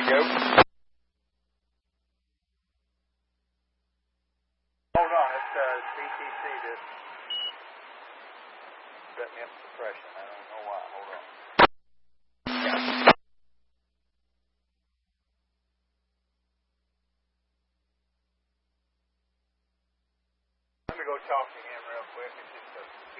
go. Hold on, it's BTC just set me up for depression. I don't know why. Hold on. Let me go talk to him real quick. It's just